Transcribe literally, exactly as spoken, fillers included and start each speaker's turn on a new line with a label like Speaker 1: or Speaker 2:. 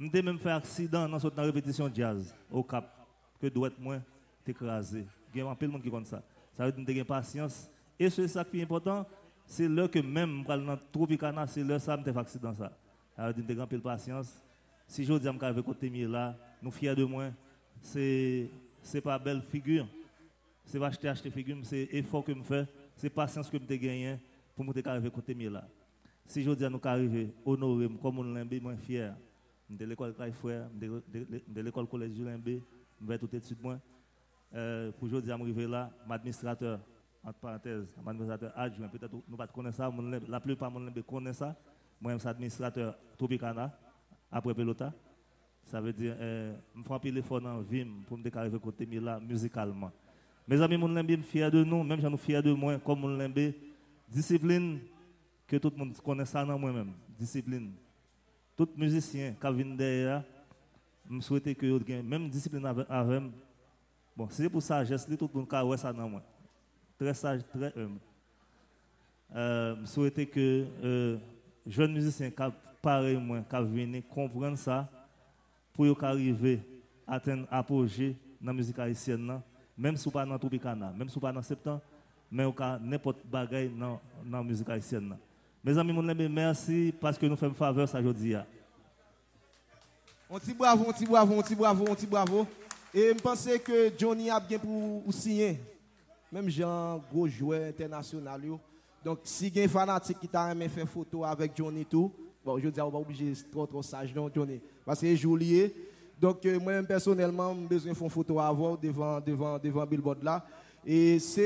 Speaker 1: m'ai même fait accident dans cette répétition jazz au Cap que doit être moins écrasé. Il y a un peu de monde qui compte ça. Ça veut dire que nous avons patience. Et c'est ça qui est important, c'est là que même dans Tropicana, c'est là que ça me fait accident ça. Ça veut dire que nous avons patience. Si je dis que je côté là, nous fiers de moi, c'est c'est pas belle figure. C'est pas acheter acheter figure, c'est effort que je fais, c'est patience que je gagne pour me arriver côté là. Si je dis à nous arriver honorer comme on l'aime, moi fier. De l'école Craig Frère, de l'école collège Julien B, je vais tout de suite moi. Euh, pour aujourd'hui, je suis là, mon administrateur, entre parenthèses, mon administrateur adjoint, peut-être nous ne connaissons pas ça, la plupart de nous connaissent ça. Moi, je suis administrateur Tropicana, après Pelota. Ça veut dire, euh, je fais un peu l'effort dans la vie pour me arriver côté là, musicalement. Mes amis, je suis fier de nous, même si je suis fier de moi, comme je l'aime, discipline, que tout le monde connaît ça dans moi-même, discipline. Tout musicien qui vient derrière, je souhaite que vous ayez même discipline avec moi. Bon, c'est pour ça, je tout le monde qui a ça dans moi. Très sage, très humble. Euh, je souhaite que euh, jeunes musiciens qui pareil moi, qui viennent comprendre ça, pour qu'ils arrivent à atteindre apogée dans la musique haïtienne, même si ce n'est pas dans Tropicana, même si ce n'est pas dans septembre, mais n'importe quel bagaille dans la musique haïtienne. Mes amis, merci parce que nous faisons faveur ça aujourd'hui.
Speaker 2: On dit bravo, on dit bravo, on dit bravo, on dit bravo. Et je pense que Johnny a bien pour signer. Même Jean, gros joueur international. Donc, si il y a un fanatique qui t'a aimé faire photo avec Johnny tout, bon, je dis, on va obligé trop trop sage, non, Johnny. Parce que c'est joli. Donc, moi, personnellement, j'ai besoin de faire une photo avant devant, devant, devant Billboard là. Et c'est